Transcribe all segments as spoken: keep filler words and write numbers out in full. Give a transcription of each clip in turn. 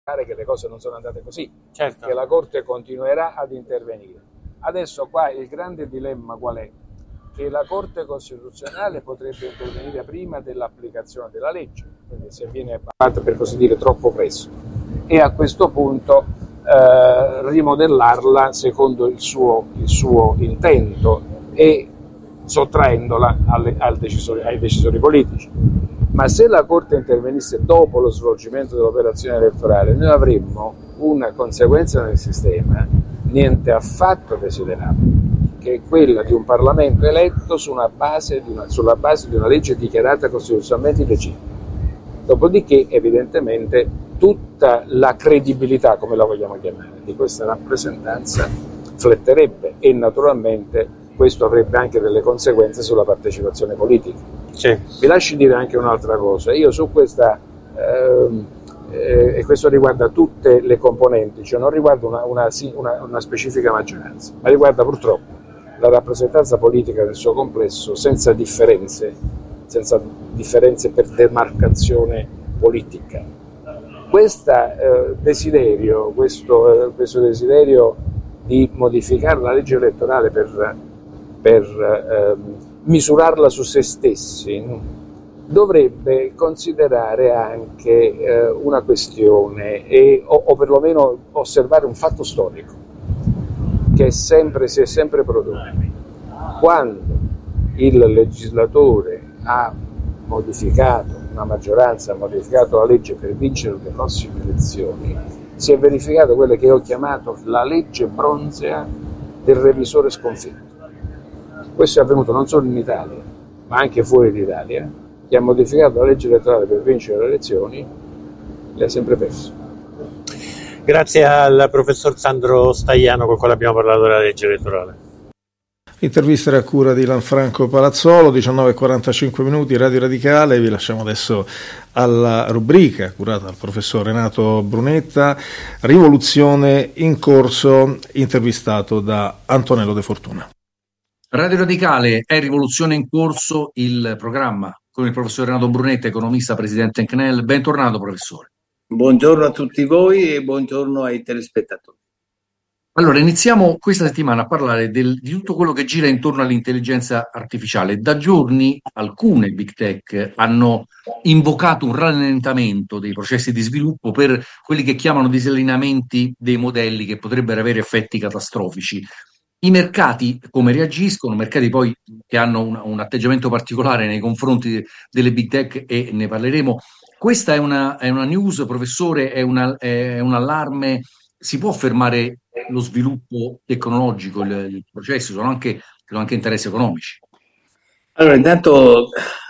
pare che le cose non sono andate così, Certo. che la Corte continuerà ad intervenire. Adesso qua il grande dilemma qual è? Che la Corte Costituzionale potrebbe intervenire prima dell'applicazione della legge, quindi se viene fatta per così dire troppo presto, e a questo punto eh, rimodellarla secondo il suo, il suo intento e sottraendola alle, al decisori, ai decisori politici. Ma se la Corte intervenisse dopo lo svolgimento dell'operazione elettorale, noi avremmo una conseguenza nel sistema niente affatto desiderabile, che è quella di un Parlamento eletto su una base di una, sulla base di una legge dichiarata costituzionalmente illegittima. Dopodiché, evidentemente, tutta la credibilità, come la vogliamo chiamare, di questa rappresentanza fletterebbe e naturalmente questo avrebbe anche delle conseguenze sulla partecipazione politica. Sì. Vi lasci dire anche un'altra cosa, io su questa, ehm, eh, e questo riguarda tutte le componenti, cioè non riguarda una, una, una, una specifica maggioranza, ma riguarda purtroppo la rappresentanza politica nel suo complesso senza differenze, senza differenze per demarcazione politica. Questo eh, desiderio, questo, eh, questo desiderio di modificare la legge elettorale per, per eh, misurarla su se stessi, dovrebbe considerare anche eh, una questione e, o, o perlomeno osservare un fatto storico che è sempre, si è sempre prodotto. Quando il legislatore ha modificato, una maggioranza ha modificato la legge per vincere le prossime elezioni, si è verificato quello che ho chiamato la legge bronzea del revisore sconfitto. Questo è avvenuto non solo in Italia, ma anche fuori d'Italia, che ha modificato la legge elettorale per vincere le elezioni, le ha sempre perso. Grazie al professor Sandro Stagliano con il quale abbiamo parlato della legge elettorale. L'intervista era a cura di Lanfranco Palazzolo, diciannove e quarantacinque minuti, Radio Radicale. Vi lasciamo adesso alla rubrica curata dal professor Renato Brunetta, Rivoluzione in corso, intervistato da Antonello De Fortuna. Radio Radicale è Rivoluzione in corso, il programma con il professor Renato Brunetta, economista, presidente C N E L. Bentornato, professore. Buongiorno a tutti voi e buongiorno ai telespettatori. Allora, iniziamo questa settimana a parlare del, di tutto quello che gira intorno all'intelligenza artificiale. Da giorni alcune big tech hanno invocato un rallentamento dei processi di sviluppo per quelli che chiamano disallineamenti dei modelli che potrebbero avere effetti catastrofici. I mercati come reagiscono? Mercati poi che hanno un, un atteggiamento particolare nei confronti delle big tech e ne parleremo. Questa è una, è una news, professore, è, una, è un allarme? Si può fermare lo sviluppo tecnologico, il, il processo? Sono anche, sono anche interessi economici. Allora, intanto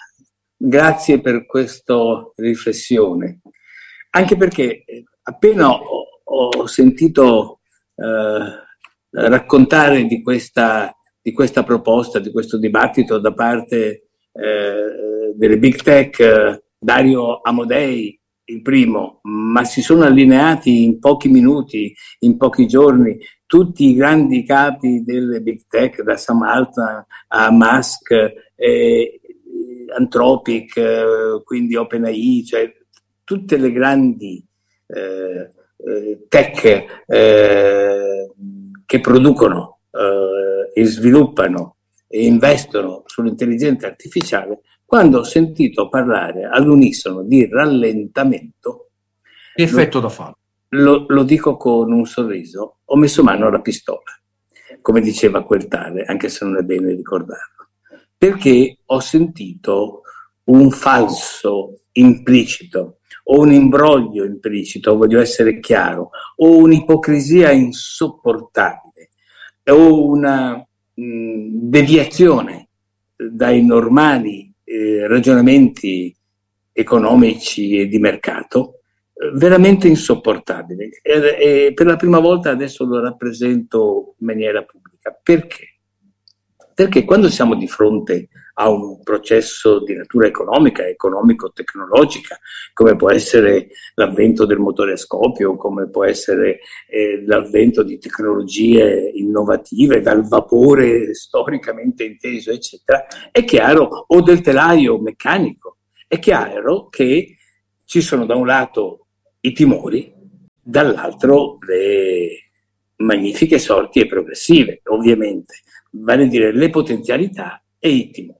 grazie per questa riflessione, anche perché appena ho, ho sentito eh, raccontare di questa, di questa proposta, di questo dibattito da parte eh, delle big tech, eh, Dario Amodei il primo, ma si sono allineati in pochi minuti, in pochi giorni, tutti i grandi capi delle big tech, da Sam Altman a Musk, eh, Anthropic, eh, quindi OpenAI, cioè tutte le grandi eh, eh, tech eh, che producono eh, e sviluppano e investono sull'intelligenza artificiale. Quando ho sentito parlare all'unisono di rallentamento, che effetto da fare? Lo, lo dico con un sorriso, ho messo mano alla pistola, come diceva quel tale, anche se non è bene ricordarlo, perché ho sentito un falso implicito o un imbroglio implicito, voglio essere chiaro, o un'ipocrisia insopportabile o una mh, deviazione dai normali eh, ragionamenti economici e di mercato veramente insopportabile, e, e per la prima volta adesso lo rappresento in maniera pubblica. Perché? Perché quando siamo di fronte a un processo di natura economica, economico-tecnologica, come può essere l'avvento del motore a scoppio, come può essere eh, l'avvento di tecnologie innovative dal vapore storicamente inteso, eccetera, è chiaro, o del telaio meccanico, è chiaro che ci sono da un lato i timori dall'altro le magnifiche sorti e progressive, ovviamente, vale a dire le potenzialità e i timori.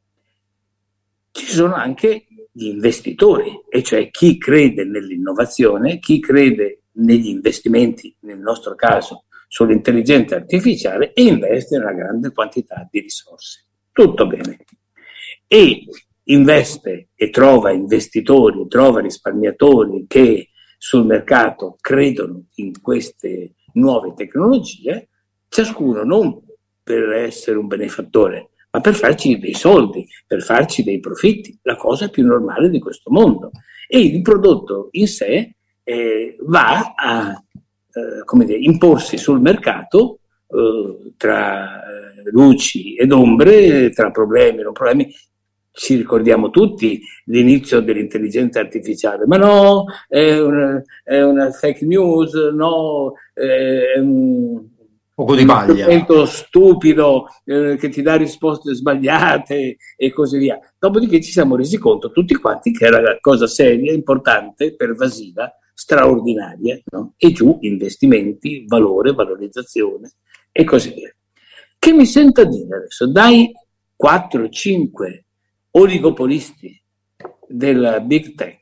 Ci sono anche gli investitori, e cioè chi crede nell'innovazione, chi crede negli investimenti, nel nostro caso sull'intelligenza artificiale, e investe una grande quantità di risorse. Tutto bene. E investe e trova investitori, trova risparmiatori che sul mercato credono in queste nuove tecnologie, ciascuno non per essere un benefattore, ma per farci dei soldi, per farci dei profitti, la cosa più normale di questo mondo. E il prodotto in sé eh, va a eh, come dire, imporsi sul mercato eh, tra eh, luci ed ombre, tra problemi e non problemi. Ci ricordiamo tutti l'inizio dell'intelligenza artificiale, ma no, è una, è una fake news, no, è un poco di paglia, un strumento stupido eh, che ti dà risposte sbagliate e così via. Dopodiché ci siamo resi conto tutti quanti che era una cosa seria, importante, pervasiva, straordinaria, no? E giù investimenti, valore, valorizzazione e così via. Che mi sento dire adesso, dai quattro cinque oligopolisti della big tech,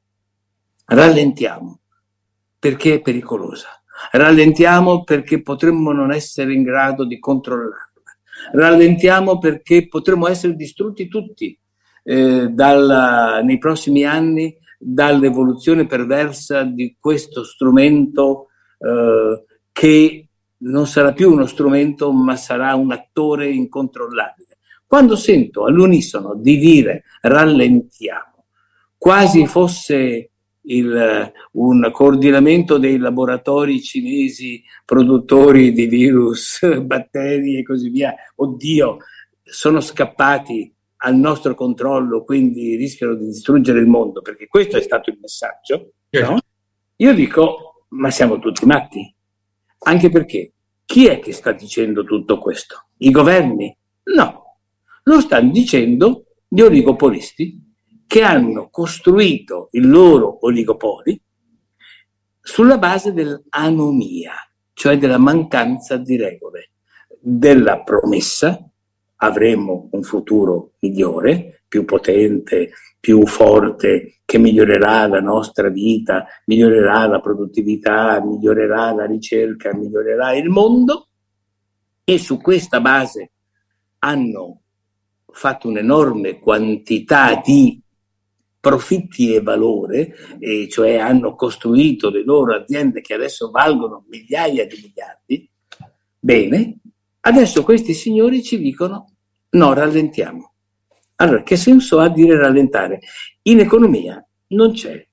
rallentiamo perché è pericolosa, rallentiamo perché potremmo non essere in grado di controllarla, rallentiamo perché potremmo essere distrutti tutti eh, dalla, nei prossimi anni dall'evoluzione perversa di questo strumento eh, che non sarà più uno strumento ma sarà un attore incontrollabile. Quando sento all'unisono di dire rallentiamo, quasi fosse il, un coordinamento dei laboratori cinesi produttori di virus, batteri e così via, oddio, sono scappati al nostro controllo, quindi rischiano di distruggere il mondo, perché questo è stato il messaggio, no? Io dico, ma siamo tutti matti? Anche perché chi è che sta dicendo tutto questo? I governi? No. Lo stanno dicendo gli oligopolisti che hanno costruito il loro oligopoli sulla base dell'anomia, cioè della mancanza di regole, della promessa avremo un futuro migliore, più potente, più forte, che migliorerà la nostra vita, migliorerà la produttività, migliorerà la ricerca, migliorerà il mondo, e su questa base hanno fatto un'enorme quantità di profitti e valore, e cioè hanno costruito le loro aziende che adesso valgono migliaia di miliardi. Bene, adesso questi signori ci dicono no, rallentiamo. Allora, che senso ha dire rallentare? In economia non c'è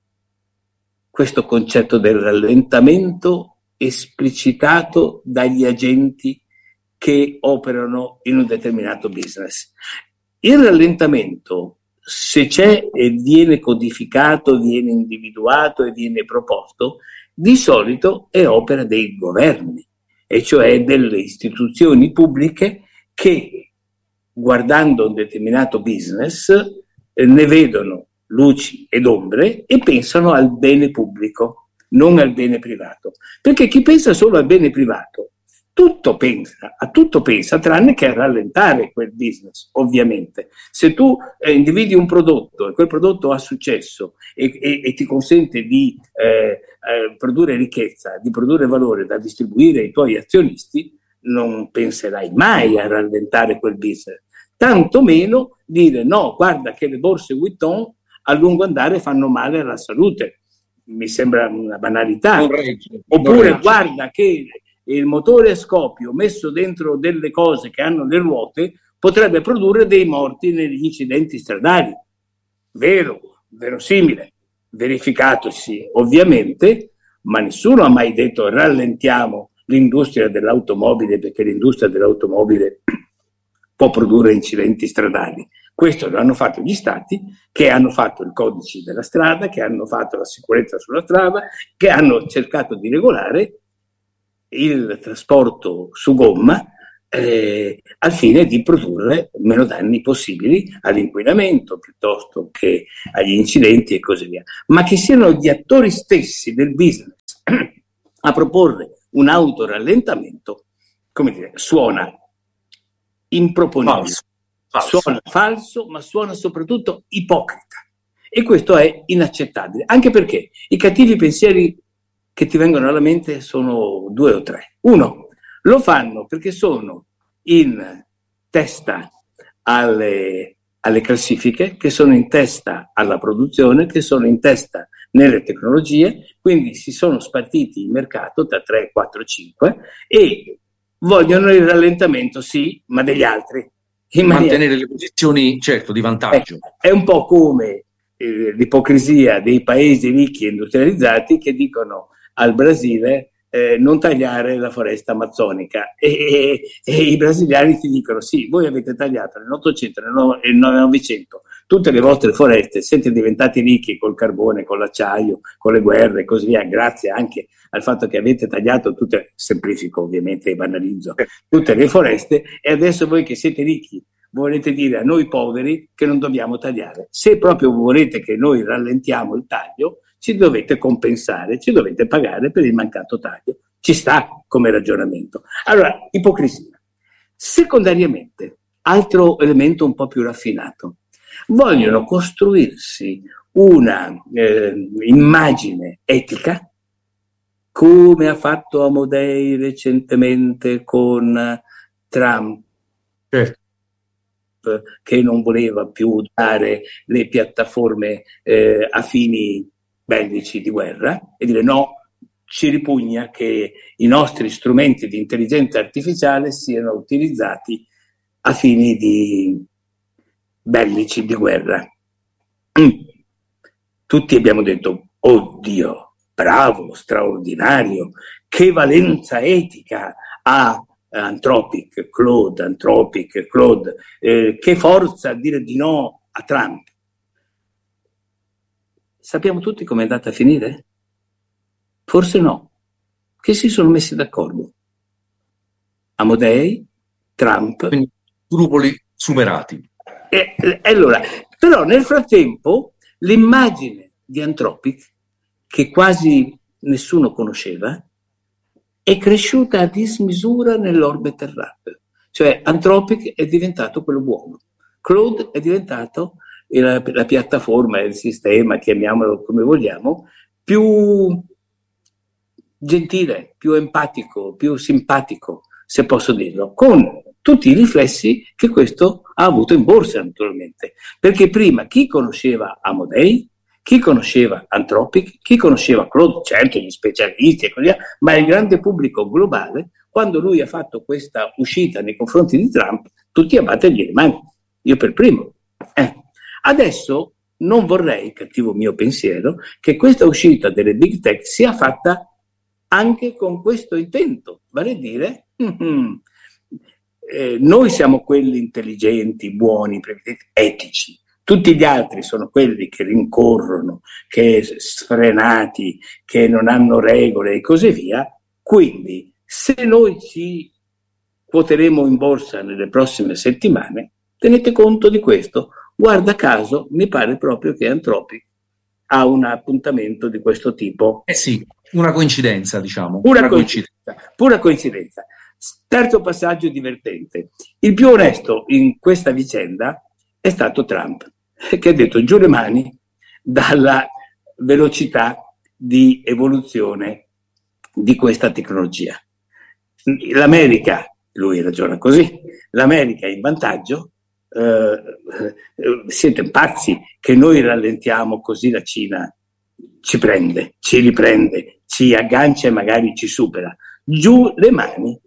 questo concetto del rallentamento esplicitato dagli agenti che operano in un determinato business. Il rallentamento, se c'è e viene codificato, viene individuato e viene proposto, di solito è opera dei governi, e cioè delle istituzioni pubbliche che, guardando un determinato business, eh, ne vedono luci ed ombre e pensano al bene pubblico, non al bene privato. Perché chi pensa solo al bene privato tutto pensa, a tutto pensa, tranne che a rallentare quel business, ovviamente. Se tu eh, individi un prodotto e quel prodotto ha successo e, e, e ti consente di eh, eh, produrre ricchezza, di produrre valore da distribuire ai tuoi azionisti, non penserai mai a rallentare quel business. Tanto meno dire no, guarda che le borse Vuitton a lungo andare fanno male alla salute. Mi sembra una banalità. Oppure guarda che il motore a scoppio messo dentro delle cose che hanno le ruote potrebbe produrre dei morti negli incidenti stradali. Vero, verosimile, verificatosi ovviamente, ma nessuno ha mai detto rallentiamo l'industria dell'automobile perché l'industria dell'automobile può produrre incidenti stradali. Questo lo hanno fatto gli stati, che hanno fatto il codice della strada, che hanno fatto la sicurezza sulla strada, che hanno cercato di regolare il trasporto su gomma eh, al fine di produrre meno danni possibili all'inquinamento piuttosto che agli incidenti e così via, ma che siano gli attori stessi del business a proporre un autorallentamento, come dire, suona improponibile, Falso. Falso. suona falso, ma suona soprattutto ipocrita. E questo è inaccettabile, anche perché i cattivi pensieri che ti vengono alla mente sono due o tre. Uno, lo fanno perché sono in testa alle, alle classifiche, che sono in testa alla produzione, che sono in testa nelle tecnologie, quindi si sono spartiti il mercato da tre, quattro, cinque e vogliono il rallentamento, sì, ma degli altri. In Mantenere maniera... le posizioni, certo, di vantaggio. È, è un po' come eh, l'ipocrisia dei paesi ricchi e industrializzati che dicono al Brasile eh, non tagliare la foresta amazzonica e, e, e i brasiliani ti dicono sì, voi avete tagliato nell'Ottocento e nel Novecento tutte le vostre foreste, siete diventati ricchi col carbone, con l'acciaio, con le guerre e così via, grazie anche al fatto che avete tagliato tutte, semplifico ovviamente e banalizzo, tutte le foreste, e adesso voi che siete ricchi volete dire a noi poveri che non dobbiamo tagliare. Se proprio volete che noi rallentiamo il taglio, ci dovete compensare, ci dovete pagare per il mancato taglio. Ci sta come ragionamento. Allora, ipocrisia. Secondariamente, altro elemento un po' più raffinato, vogliono costruirsi una eh, immagine etica, come ha fatto Amodei recentemente con Trump, Certo. che non voleva più dare le piattaforme eh, a fini bellici di guerra, e dire no, ci ripugna che i nostri strumenti di intelligenza artificiale siano utilizzati a fini di bellici di guerra. Mm. Tutti abbiamo detto, oddio, bravo, straordinario, che valenza etica ha Anthropic, Claude, Anthropic, Claude, eh, che forza a dire di no a Trump. Sappiamo tutti com'è andata a finire? Forse no, che si sono messi d'accordo. Amodei, Trump. Quindi grupoli superati. E, e allora, però nel frattempo l'immagine di Anthropic, che quasi nessuno conosceva, è cresciuta a dismisura nell'orbe terracqueo. Cioè Anthropic è diventato quello buono, Claude è diventato la, la piattaforma, il sistema, chiamiamolo come vogliamo, più gentile, più empatico, più simpatico, se posso dirlo, con tutti i riflessi che questo ha avuto in borsa, naturalmente. Perché prima chi conosceva Amodei, chi conosceva Anthropic, chi conosceva Claude, certo gli specialisti e così via, ma il grande pubblico globale, quando lui ha fatto questa uscita nei confronti di Trump, tutti a battergli le mani, io per primo. Eh. Adesso non vorrei, cattivo mio pensiero, che questa uscita delle big tech sia fatta anche con questo intento, vale a dire, mm-hmm, eh, noi siamo quelli intelligenti, buoni, etici, tutti gli altri sono quelli che rincorrono, che sfrenati, che non hanno regole e così via. Quindi se noi ci quoteremo in borsa nelle prossime settimane, tenete conto di questo. Guarda caso, mi pare proprio che Anthropic ha un appuntamento di questo tipo. Eh sì, una coincidenza, diciamo. Pura una coincidenza, coincidenza. Pura coincidenza. Terzo passaggio divertente. Il più onesto in questa vicenda è stato Trump, che ha detto giù le mani dalla velocità di evoluzione di questa tecnologia. L'America, lui ragiona così, l'America è in vantaggio, eh, siete pazzi che noi rallentiamo così la Cina ci prende, ci riprende, ci aggancia e magari ci supera. Giù le mani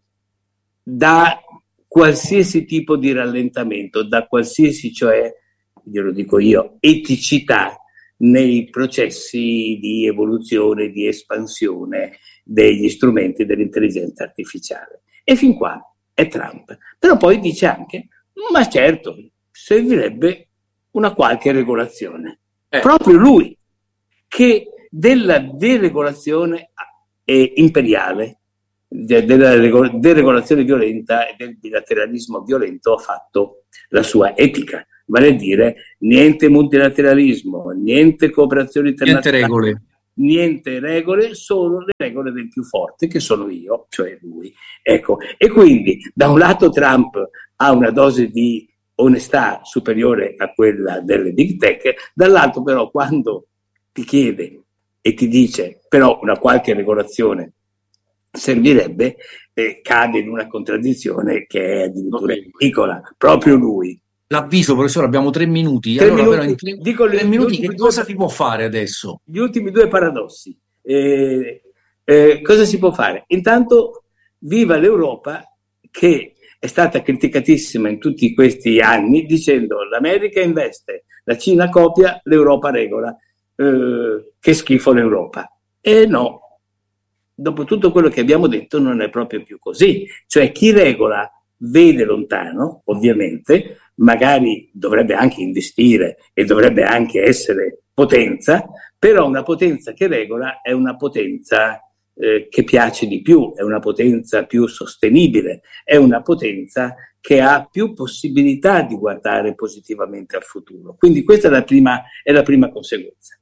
da qualsiasi tipo di rallentamento, da qualsiasi, cioè, glielo dico io, eticità nei processi di evoluzione, di espansione degli strumenti dell'intelligenza artificiale. E fin qua è Trump. Però poi dice anche, ma certo, servirebbe una qualche regolazione. Eh. Proprio lui, che della deregolazione imperiale della deregolazione violenta e del bilateralismo violento ha fatto la sua etica, vale a dire niente multilateralismo, niente cooperazione internazionale, niente regole. Niente regole, solo le regole del più forte, che sono io, cioè lui. Ecco, e quindi da un lato Trump ha una dose di onestà superiore a quella delle big tech, dall'altro però quando ti chiede e ti dice però una qualche regolazione servirebbe, eh, cade in una contraddizione che è addirittura ridicola, proprio lui. L'avviso, professore, abbiamo tre minuti. Tre allora, minuti, però, in tre, dico tre le, minuti che cosa due, si può fare adesso? Gli ultimi due paradossi. Eh, eh, cosa si può fare? Intanto, viva l'Europa che è stata criticatissima in tutti questi anni dicendo l'America investe, la Cina copia, l'Europa regola. Eh, che schifo l'Europa. E no, dopo tutto quello che abbiamo detto non è proprio più così. Cioè chi regola vede lontano, ovviamente, magari dovrebbe anche investire e dovrebbe anche essere potenza, però una potenza che regola è una potenza eh, che piace di più, è una potenza più sostenibile, è una potenza che ha più possibilità di guardare positivamente al futuro. Quindi questa è la prima, è la prima conseguenza.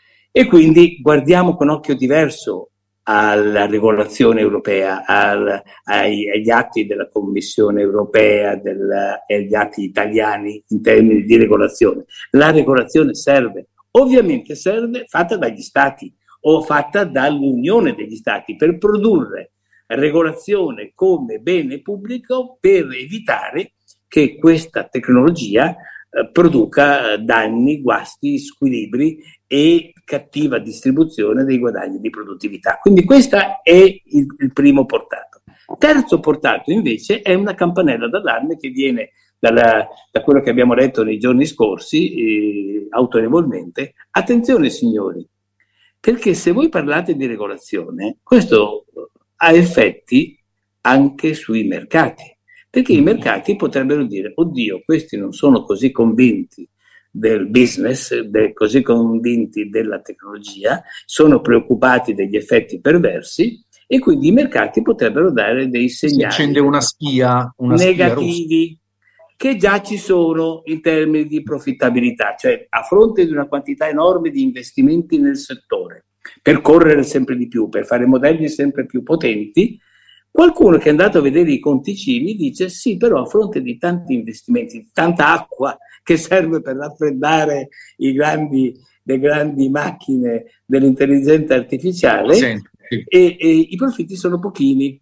E quindi guardiamo con occhio diverso alla regolazione europea, al, ai, agli atti della Commissione europea del, e agli atti italiani in termini di regolazione. La regolazione serve, ovviamente serve fatta dagli Stati o fatta dall'Unione degli Stati per produrre regolazione come bene pubblico per evitare che questa tecnologia eh, produca danni, guasti, squilibri e cattiva distribuzione dei guadagni di produttività. Quindi questo è il, il primo portato. Terzo portato invece è una campanella d'allarme che viene dalla, da quello che abbiamo letto nei giorni scorsi eh, autorevolmente. Attenzione signori, perché se voi parlate di regolazione, questo ha effetti anche sui mercati, perché i mercati potrebbero dire oddio, questi non sono così convinti del business, de, così convinti della tecnologia, sono preoccupati degli effetti perversi e quindi i mercati potrebbero dare dei segnali si accende una spia, una negativi spia che già ci sono in termini di profittabilità, cioè a fronte di una quantità enorme di investimenti nel settore, per correre sempre di più, per fare modelli sempre più potenti, qualcuno che è andato a vedere i conticini dice sì, però a fronte di tanti investimenti, di tanta acqua che serve per raffreddare i grandi, le grandi macchine dell'intelligenza artificiale, sì, sì. E, e i profitti sono pochini.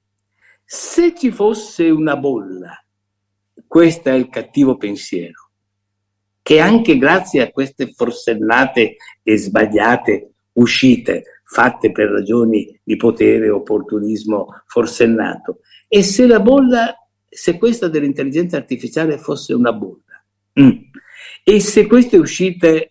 Se ci fosse una bolla, questo è il cattivo pensiero, che anche grazie a queste forsennate e sbagliate uscite fatte per ragioni di potere e opportunismo forsennato, e se la bolla, se questa dell'intelligenza artificiale fosse una bolla, mm, e se queste uscite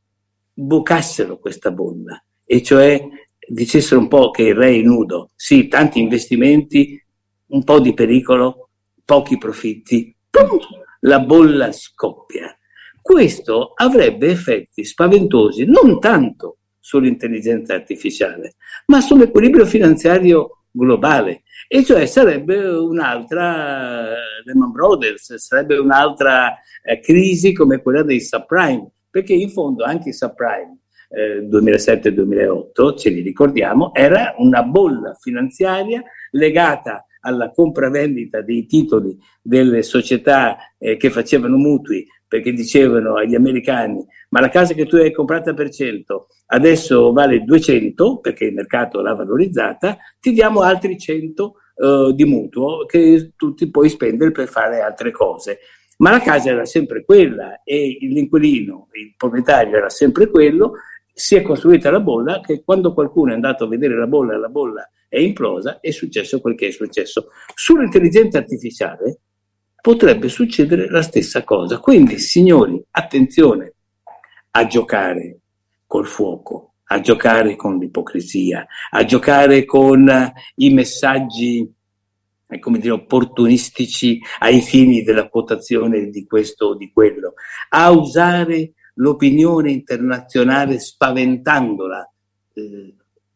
bucassero questa bolla, e cioè dicessero un po' che il re è nudo, sì, tanti investimenti, un po' di pericolo, pochi profitti, pum, la bolla scoppia. Questo avrebbe effetti spaventosi, non tanto sull'intelligenza artificiale, ma sull'equilibrio finanziario globale, e cioè sarebbe un'altra Lehman Brothers, sarebbe un'altra eh, crisi come quella dei subprime, perché in fondo anche i subprime eh, duemilasette duemilaotto, ce li ricordiamo, era una bolla finanziaria legata alla compravendita dei titoli delle società eh, che facevano mutui, perché dicevano agli americani ma la casa che tu hai comprata per cento adesso vale duecento perché il mercato l'ha valorizzata, ti diamo altri cento uh, di mutuo che tu ti puoi spendere per fare altre cose. Ma la casa era sempre quella e l'inquilino, il proprietario era sempre quello, si è costruita la bolla che quando qualcuno è andato a vedere la bolla, la bolla è implosa, è successo quel che è successo. Sull'intelligenza artificiale potrebbe succedere la stessa cosa. Quindi, signori, attenzione a giocare col fuoco, a giocare con l'ipocrisia, a giocare con i messaggi, come dire, opportunistici ai fini della quotazione di questo o di quello, a usare l'opinione internazionale spaventandola, eh,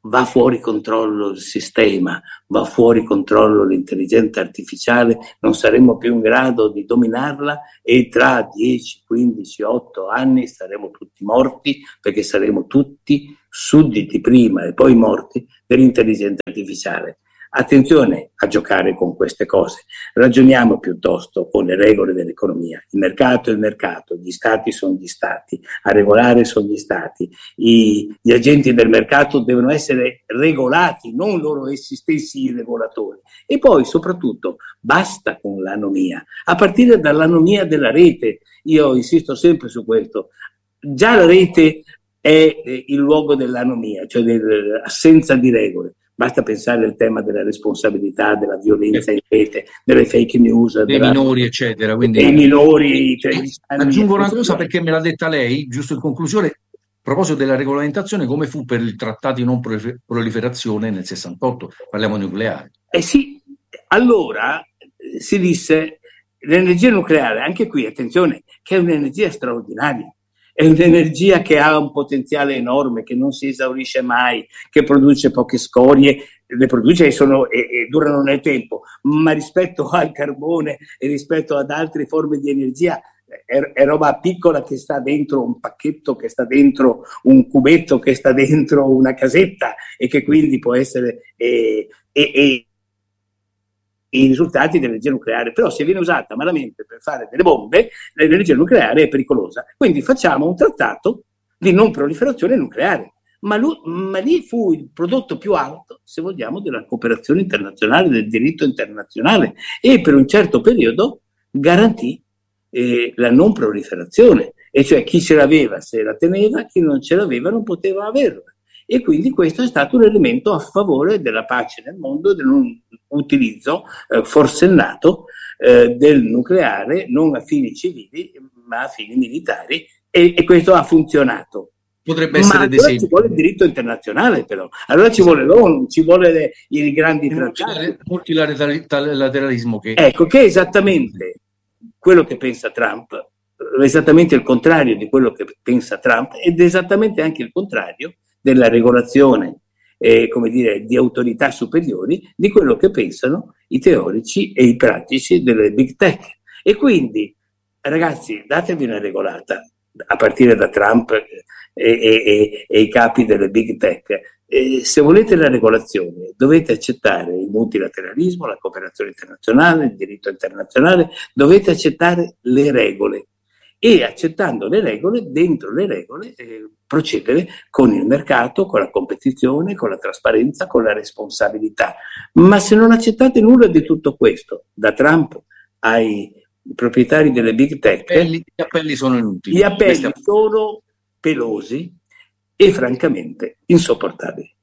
va fuori controllo il sistema, va fuori controllo l'intelligenza artificiale, non saremo più in grado di dominarla e tra dieci, quindici, otto anni saremo tutti morti, perché saremo tutti sudditi prima e poi morti dell'intelligenza artificiale. Attenzione a giocare con queste cose, ragioniamo piuttosto con le regole dell'economia. Il mercato è il mercato, gli stati sono gli stati, a regolare sono gli stati, I, gli agenti del mercato devono essere regolati, non loro essi stessi i regolatori. E poi soprattutto basta con l'anomia, a partire dall'anomia della rete. Io insisto sempre su questo, già la rete è il luogo dell'anomia, cioè dell'assenza di regole. Basta pensare al tema della responsabilità, della violenza in rete, delle fake news, dei della, minori, eccetera. Quindi, dei minori. tredici anni, aggiungo una cosa perché me l'ha detta lei, giusto in conclusione, a proposito della regolamentazione, come fu per il trattato di non proliferazione nel sessantotto, parliamo di nucleare. Eh sì, allora si disse l'energia nucleare, anche qui attenzione, che è un'energia straordinaria. È un'energia che ha un potenziale enorme, che non si esaurisce mai, che produce poche scorie, le produce e, sono, e, e durano nel tempo, ma rispetto al carbone e rispetto ad altre forme di energia è, è roba piccola che sta dentro un pacchetto, che sta dentro un cubetto, che sta dentro una casetta e che quindi può essere... E, e, e, i risultati dell'energia nucleare, però se viene usata malamente per fare delle bombe, l'energia nucleare è pericolosa. Quindi facciamo un trattato di non proliferazione nucleare. Ma, lui, ma lì fu il prodotto più alto, se vogliamo, della cooperazione internazionale, del diritto internazionale, e per un certo periodo garantì eh, la non proliferazione, e cioè chi ce l'aveva se la teneva, chi non ce l'aveva non poteva averla. E quindi questo è stato un elemento a favore della pace nel mondo e dell'utilizzo eh, forsennato eh, del nucleare non a fini civili ma a fini militari, e, e questo ha funzionato. Potrebbe essere ma allora ci vuole il diritto internazionale, però allora ci vuole l'ONU, ci vuole le, i grandi trattati, il multilateralismo che... ecco, che è esattamente quello che pensa Trump, esattamente il contrario di quello che pensa Trump, ed esattamente anche il contrario della regolazione, eh, come dire, di autorità superiori, di quello che pensano i teorici e i pratici delle big tech. E quindi, ragazzi, datevi una regolata, a partire da Trump e, e, e, e i capi delle big tech. E se volete la regolazione, dovete accettare il multilateralismo, la cooperazione internazionale, il diritto internazionale, dovete accettare le regole. E accettando le regole, dentro le regole, eh, procedere con il mercato, con la competizione, con la trasparenza, con la responsabilità. Ma se non accettate nulla di tutto questo, da Trump ai proprietari delle big tech, gli appelli, gli appelli sono inutili. Gli appelli Questi... sono pelosi e francamente insopportabili.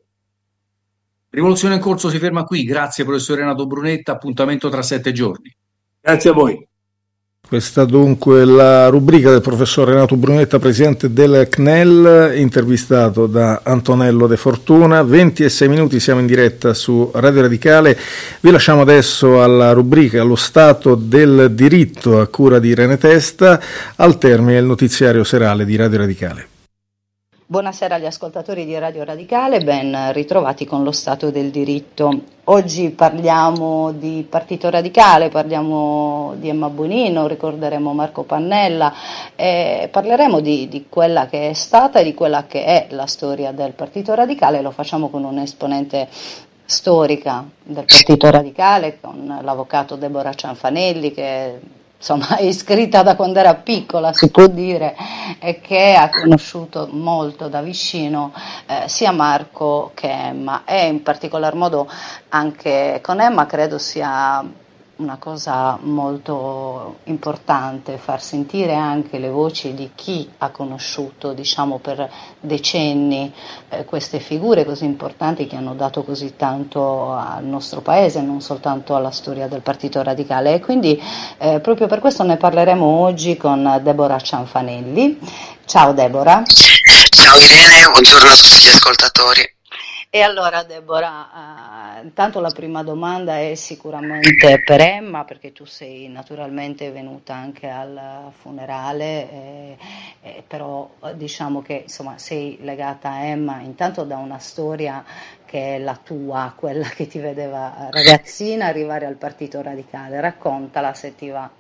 Rivoluzione in corso si ferma qui. Grazie professor Renato Brunetta, appuntamento tra sette giorni. Grazie a voi. Questa dunque la rubrica del professor Renato Brunetta, presidente del C N E L, intervistato da Antonello De Fortuna. venti e sei minuti, siamo in diretta su Radio Radicale. Vi lasciamo adesso alla rubrica Allo Stato del Diritto a cura di Irene Testa, al termine il notiziario serale di Radio Radicale. Buonasera agli ascoltatori di Radio Radicale, ben ritrovati con lo Stato del diritto. Oggi parliamo di Partito Radicale, parliamo di Emma Bonino, ricorderemo Marco Pannella e parleremo di, di quella che è stata e di quella che è la storia del Partito Radicale. Lo facciamo con un'esponente storica del Partito Radicale, con l'avvocato Deborah Cianfanelli, che insomma è iscritta da quando era piccola, si può dire, e che ha conosciuto molto da vicino eh, sia Marco che Emma, e in particolar modo anche con Emma credo sia una cosa molto importante far sentire anche le voci di chi ha conosciuto, diciamo, per decenni eh, queste figure così importanti che hanno dato così tanto al nostro paese, non soltanto alla storia del Partito Radicale. E quindi eh, proprio per questo ne parleremo oggi con Deborah Cianfanelli. Ciao Deborah. Ciao Irene, buongiorno a tutti gli ascoltatori. E allora Deborah, eh, intanto la prima domanda è sicuramente per Emma, perché tu sei naturalmente venuta anche al funerale, eh, eh, però eh, diciamo che insomma sei legata a Emma intanto da una storia che è la tua, quella che ti vedeva ragazzina arrivare al Partito Radicale. Raccontala se ti va.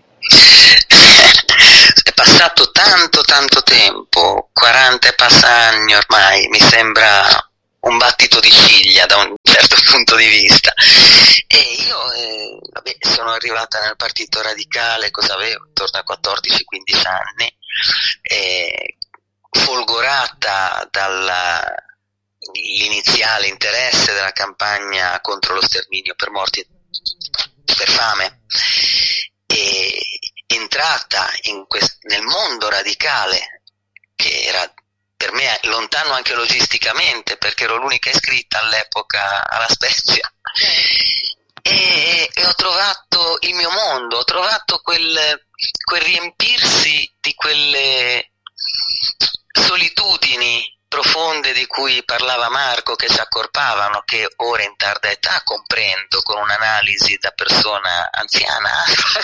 È passato tanto tanto tempo, quaranta e passa anni ormai, mi sembra un battito di ciglia da un certo punto di vista. E io eh, vabbè, sono arrivata nel Partito Radicale, cosa avevo? Intorno ai quattordici quindici anni, eh, folgorata dall'iniziale interesse della campagna contro lo sterminio per morti per fame, e entrata in quest- nel mondo radicale, che era per me lontano anche logisticamente, perché ero l'unica iscritta all'epoca alla Spezia, e, e ho trovato il mio mondo, ho trovato quel, quel riempirsi di quelle solitudini profonde di cui parlava Marco, che si accorpavano, che ora in tarda età comprendo con un'analisi da persona anziana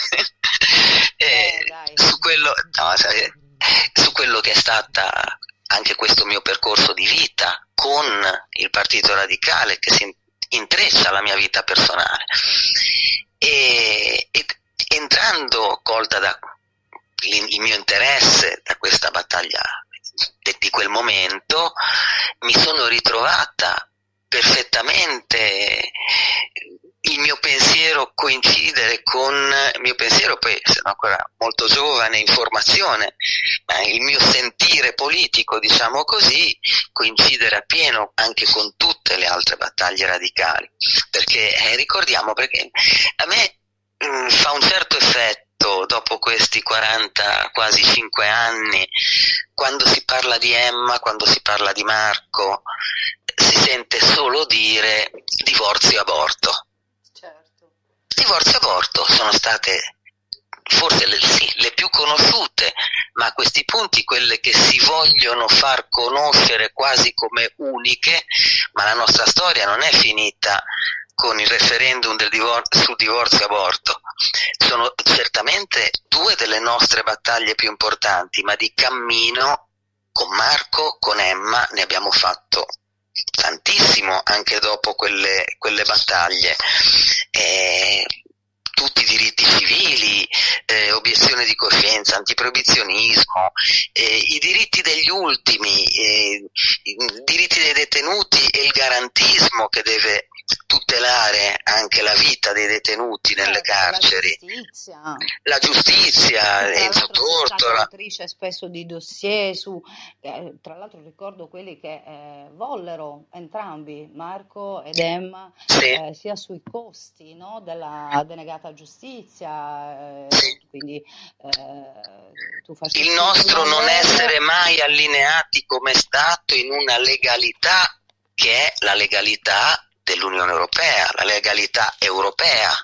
eh, su quello no, su quello che è stata anche questo mio percorso di vita con il Partito Radicale, che si intreccia alla mia vita personale, e, e entrando colta da il mio interesse da questa battaglia di quel momento, mi sono ritrovata perfettamente il mio pensiero coincidere con il mio pensiero, poi sono ancora molto giovane in formazione, ma il mio sentire politico, diciamo così, coincidere appieno anche con tutte le altre battaglie radicali, perché eh, ricordiamo, perché a me mh, fa un certo effetto dopo questi quaranta, quasi cinque anni, quando si parla di Emma, quando si parla di Marco, si sente solo dire divorzio e aborto. Certo. Divorzio e aborto sono state forse le, sì, le più conosciute, ma a questi punti quelle che si vogliono far conoscere quasi come uniche, ma la nostra storia non è finita con il referendum del divor- sul divorzio e aborto. Sono certamente due delle nostre battaglie più importanti, ma di cammino con Marco, con Emma ne abbiamo fatto tantissimo anche dopo quelle, quelle battaglie. Eh, tutti i diritti civili, eh, obiezione di coscienza, antiproibizionismo, eh, i diritti degli ultimi, eh, i diritti dei detenuti e il garantismo che deve tutelare anche la vita dei detenuti nelle carceri, la giustizia, la giustizia Enzo Tortora, autrice spesso di dossier su, eh, tra l'altro ricordo quelli che eh, vollero entrambi, Marco ed Emma, sì. eh, sia sui costi, no, della denegata giustizia, eh, sì. quindi eh, tu facci il nostro non essere mai allineati come Stato in una legalità che è la legalità dell'Unione Europea, la legalità europea.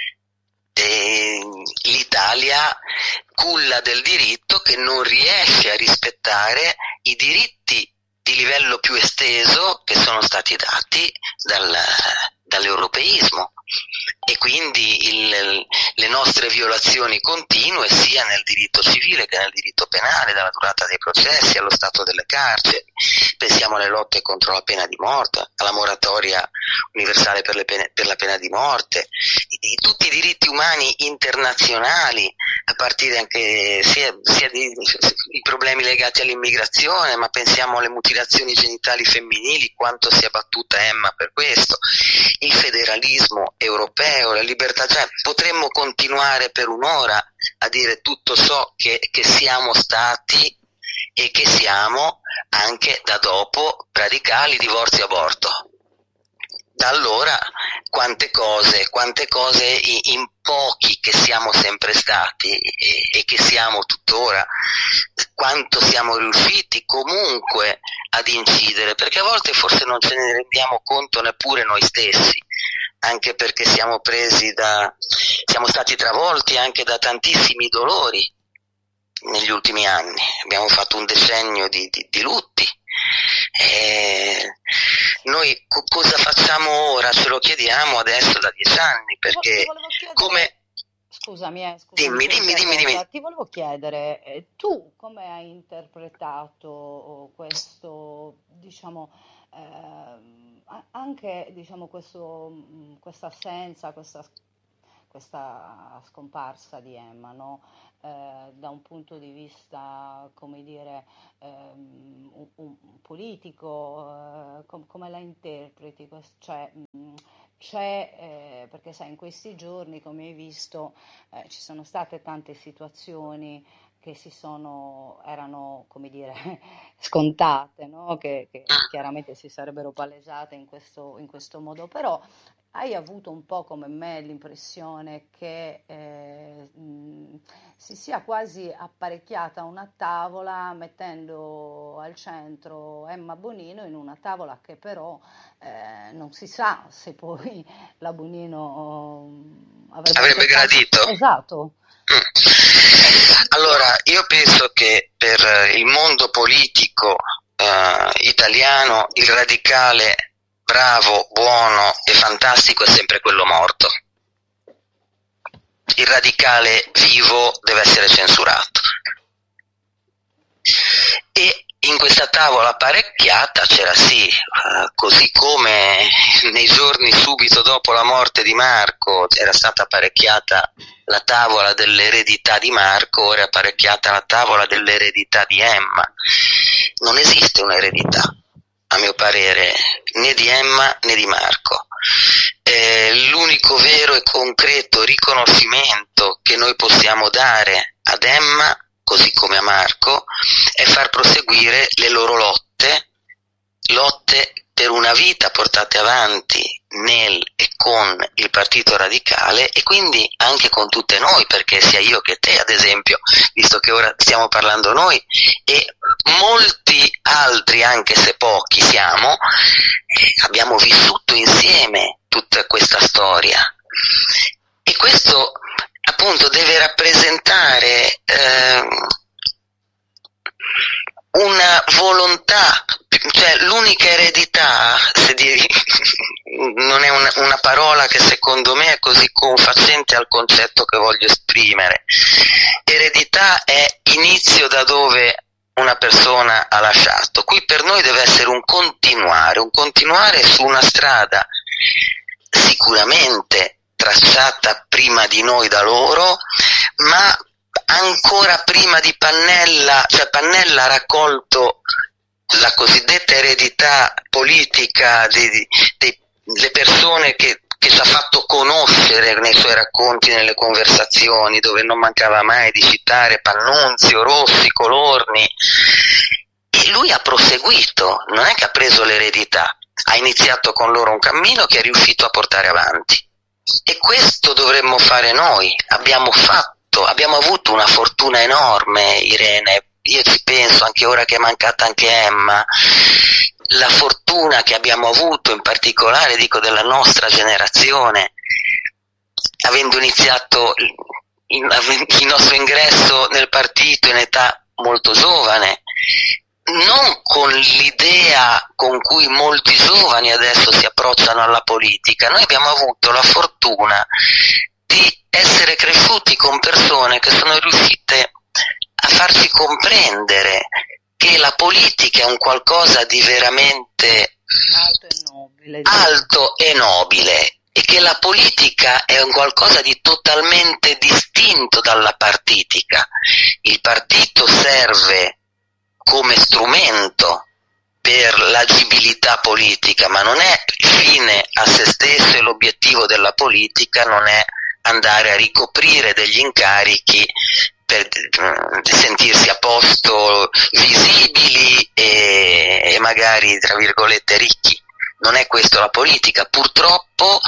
E l'Italia culla del diritto che non riesce a rispettare i diritti di livello più esteso che sono stati dati dal, dall'europeismo, e quindi il, le nostre violazioni continue sia nel diritto civile che nel diritto penale, dalla durata dei processi allo stato delle carceri. Pensiamo alle lotte contro la pena di morte, alla moratoria universale per, le pene, per la pena di morte, i, tutti i diritti umani internazionali, a partire anche sia, sia di, i problemi legati all'immigrazione, ma pensiamo alle mutilazioni genitali femminili, quanto si è battuta Emma per questo, il federalismo europeo, la libertà, cioè potremmo continuare per un'ora a dire tutto ciò che, che siamo stati e che siamo anche da dopo radicali, divorzio e aborto. Da allora quante cose, quante cose in pochi che siamo sempre stati e, e che siamo tuttora, quanto siamo riusciti comunque ad incidere, perché a volte forse non ce ne rendiamo conto neppure noi stessi, anche perché siamo presi da, siamo stati travolti anche da tantissimi dolori negli ultimi anni. Abbiamo fatto un decennio di, di, di lutti, Eh, noi co- cosa facciamo ora? Ce lo chiediamo adesso da dieci anni, perché chiedere... come... Scusami, eh, scusami, Dimmi, dimmi, dimmi, dimmi. Ti volevo chiedere, eh, tu come hai interpretato questo, diciamo, eh, anche diciamo questo, questa assenza, questa, questa scomparsa di Emma, no? Eh, da un punto di vista, come dire, ehm, un, un politico, eh, com- come la interpreti? Cioè, mh, c'è, eh, perché sai, in questi giorni, come hai visto, eh, ci sono state tante situazioni che si sono, erano, come dire, scontate, no? Che, che chiaramente si sarebbero palesate in questo, in questo modo, però hai avuto un po' come me l'impressione che eh, mh, si sia quasi apparecchiata una tavola mettendo al centro Emma Bonino, in una tavola che però eh, non si sa se poi la Bonino avrebbe, avrebbe gradito. Esatto. Allora, io penso che per il mondo politico eh, italiano il radicale bravo, buono e fantastico è sempre quello morto. Il radicale vivo deve essere censurato. E in questa tavola apparecchiata c'era sì, uh, così come nei giorni subito dopo la morte di Marco era stata apparecchiata la tavola dell'eredità di Marco, ora è apparecchiata la tavola dell'eredità di Emma. Non esiste un'eredità, a mio parere, né di Emma né di Marco. Eh, l'unico vero e concreto riconoscimento che noi possiamo dare ad Emma, così come a Marco, è far proseguire le loro lotte, lotte per una vita portate avanti nel e con il Partito Radicale e quindi anche con tutte noi, perché sia io che te, ad esempio, visto che ora stiamo parlando noi e molti altri, anche se pochi siamo, eh, abbiamo vissuto insieme tutta questa storia e questo appunto deve rappresentare eh, una volontà, cioè l'unica eredità, se di, non è una, una parola che secondo me è così confacente al concetto che voglio esprimere. Eredità è inizio da dove una persona ha lasciato. Qui per noi deve essere un continuare, un continuare su una strada sicuramente tracciata prima di noi da loro, ma ancora prima di Pannella, cioè Pannella ha raccolto la cosiddetta eredità politica delle persone che, che ci ha fatto conoscere nei suoi racconti, nelle conversazioni, dove non mancava mai di citare Pannunzio, Rossi, Colorni, e lui ha proseguito, non è che ha preso l'eredità, ha iniziato con loro un cammino che è riuscito a portare avanti. E questo dovremmo fare noi, abbiamo fatto, abbiamo avuto una fortuna enorme, Irene, io ci penso anche ora che è mancata anche Emma, la fortuna che abbiamo avuto, in particolare dico della nostra generazione, avendo iniziato il, il nostro ingresso nel partito in età molto giovane, non con l'idea con cui molti giovani adesso si approcciano alla politica. Noi abbiamo avuto la fortuna di essere cresciuti con persone che sono riuscite a farci comprendere che la politica è un qualcosa di veramente alto e nobile, alto e nobile e che la politica è un qualcosa di totalmente distinto dalla partitica. Il partito serve come strumento per l'agibilità politica, ma non è fine a se stesso, e l'obiettivo della politica non è andare a ricoprire degli incarichi per sentirsi a posto, visibili e, e magari, tra virgolette, ricchi. Non è questo la politica. Purtroppo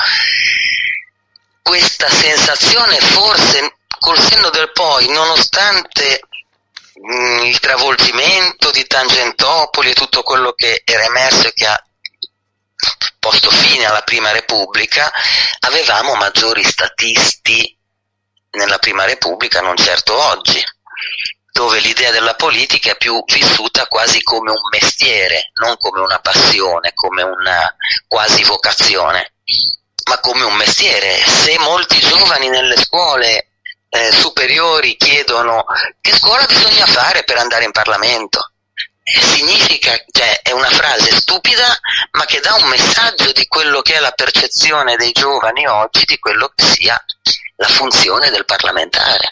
questa sensazione, forse col senno del poi, nonostante il travolgimento di Tangentopoli e tutto quello che era emerso e che ha posto fine alla Prima Repubblica, avevamo maggiori statisti nella Prima Repubblica, non certo oggi. dove l'idea della politica è più vissuta quasi come un mestiere, non come una passione, come una quasi vocazione, ma come un mestiere. Se molti giovani nelle scuole eh, superiori chiedono che scuola bisogna fare per andare in Parlamento, eh, significa, cioè, è una frase stupida, ma che dà un messaggio di quello che è la percezione dei giovani oggi di quello che sia la funzione del parlamentare.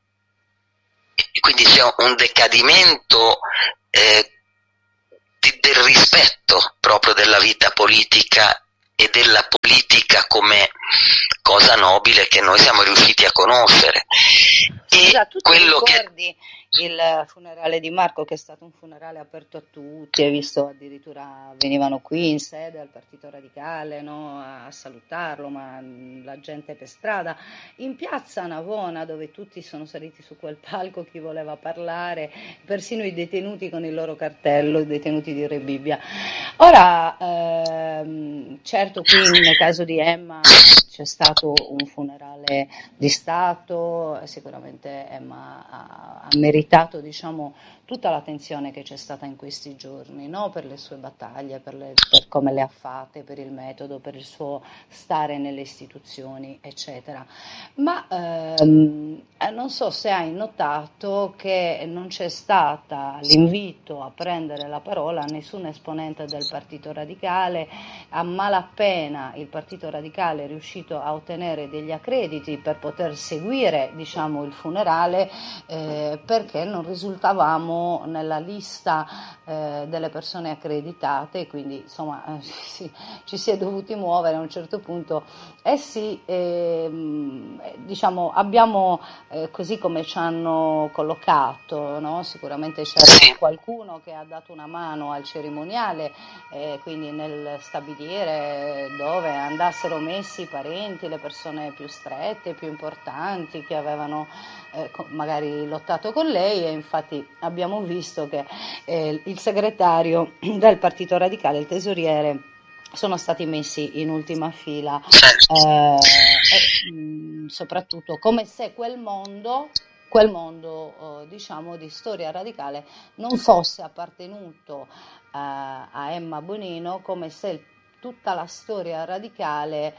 E quindi c'è un decadimento eh, di, del rispetto proprio della vita politica e della politica come cosa nobile che noi siamo riusciti a conoscere. Scusa, e tu ti quello ricordi che il funerale di Marco, che è stato un funerale aperto a tutti, hai visto addirittura venivano qui in sede al Partito Radicale, no, a salutarlo, ma la gente per strada, in piazza Navona dove tutti sono saliti su quel palco, chi voleva parlare, persino i detenuti con il loro cartello, i detenuti di Rebibbia. Ora, ehm, certo qui nel caso di Emma c'è stato un funerale di Stato, sicuramente Emma ha, ha meritato, diciamo, tutta l'attenzione che c'è stata in questi giorni, no? Per le sue battaglie, per, le, per come le ha fatte, per il metodo, per il suo stare nelle istituzioni, eccetera. Ma ehm, non so se hai notato che non c'è stata l'invito a prendere la parola a nessun esponente del Partito Radicale. A malapena il Partito Radicale è riuscito a ottenere degli accrediti per poter seguire, diciamo, il funerale, eh, perché non risultavamo nella lista eh, delle persone accreditate, quindi insomma eh, sì, ci si è dovuti muovere a un certo punto. Eh sì, ehm, diciamo, abbiamo eh, così come ci hanno collocato, no? Sicuramente c'era qualcuno che ha dato una mano al cerimoniale, eh, quindi nel stabilire dove andassero messi i parenti, le persone più strette, più importanti, che avevano eh, magari lottato con lei, e infatti abbiamo visto che eh, il segretario del Partito Radicale, il tesoriere, sono stati messi in ultima fila, eh, e mh, soprattutto come se quel mondo quel mondo eh, diciamo di storia radicale non fosse appartenuto eh, a Emma Bonino, come se tutta la storia radicale